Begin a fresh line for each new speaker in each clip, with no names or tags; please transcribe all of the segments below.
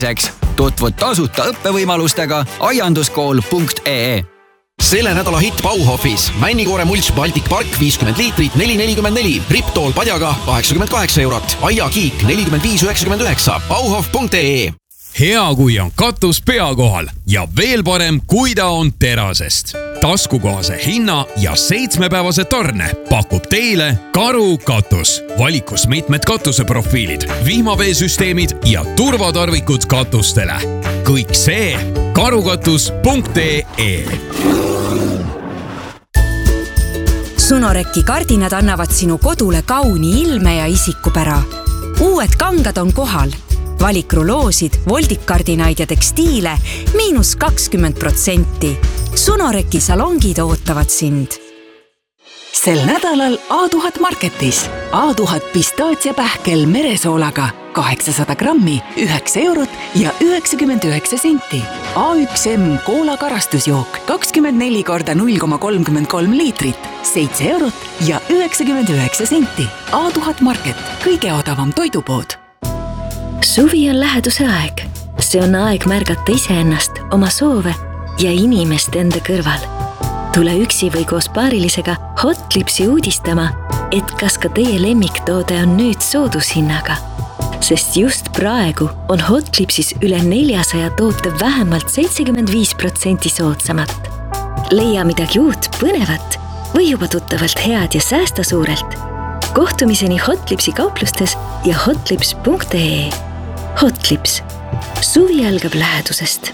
Tutvud tasuta õppevõimalustega aianduskool.ee.
Selle nädala hitt Bauhofis. Männikoore mulch Baltic Park 50 liitrit 4,44. Riptool padjaga 88 €. Aiakiik 45,99. Bauhof.ee.
Hea, kui on katus pea kohal ja veel parem, kui ta on terasest. Taskukohase hinna ja 7-päevase tarne pakub teile Karu katus. Valikus mitmed katuseprofiilid, vihmaveesüsteemid ja turvatarvikud katustele. Kõik see karukatus.ee.
Sunoreki kardinad annavad sinu kodule kauni ilme ja isikupära. Uued kangad on kohal. Valikruloosid, voldikardinaid ja tekstiile -20%. Sunoreki salongid ootavad sind.
Sel nädalal A1000 Marketis. A1000 pistaatsiapähkel meresoolaga 800 grammi, 9 € ja 99 senti. A1M koola karastusjook 24 × 0,33 liitrit, 7 € ja 99 senti. A1000 Market, kõige odavam toidupood.
Suvi on läheduse aeg. See on aeg märgata iseennast, oma soove ja inimest enda kõrval. Tule üksi või koos paarilisega Hotlipsi uudistama, et kas ka teie lemmiktoode on nüüd soodushinnaga. Sest just praegu on Hotlipsis üle 400 toote vähemalt 75% soodsamat. Leia midagi uut, põnevat või juba tuttavalt head ja säästa suurelt. Kohtumiseni Hotlipsi kauplustes ja hotlips.ee. Hotlips. Suvi algab lähedusest.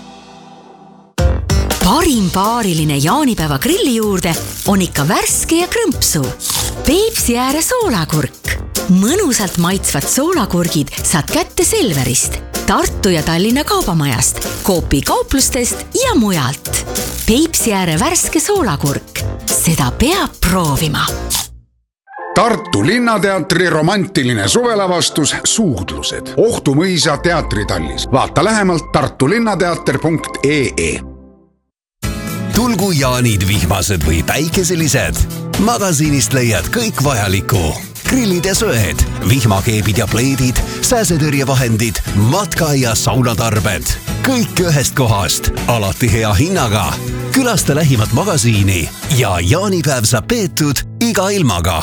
Parim paariline jaanipäeva grilli juurde on ikka värske ja krõmpsu. Peipsi ääre soolakurk. Mõnusalt maitsvad soolakurgid saad kätte Selverist, Tartu ja Tallinna kaubamajast, Coopi kauplustest ja mujalt. Peipsi ääre värske soolakurk. Seda peab proovima.
Tartu Linnateatri romantiline suvelavastus Suudlused. Ohtumõisa teatritallis. Vaata lähemalt tartulinnateater.ee.
Tulgu jaanid vihmased või päikeselised. Magasiinist leiad kõik vajaliku. Grillid ja söed, vihmakeebid ja pleedid, sääsetõrjevahendid, matka- ja saunatarbed. Kõik ühest kohast, alati hea hinnaga. Külasta lähimat magasiini ja jaanipäev saab peetud iga ilmaga.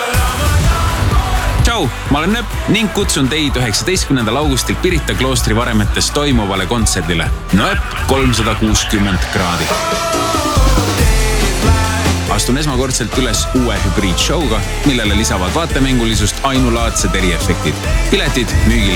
Tšau, ma olen Nööp ning kutsun teid 19. augustil Pirita kloostri varemetes toimuvale kontserdile. Nööp 360 kraadi. Astun esmakordselt üles uue hübriidshowga, millele lisavad vaatemängulisust ainulaadsed eriefektid. Piletid müügil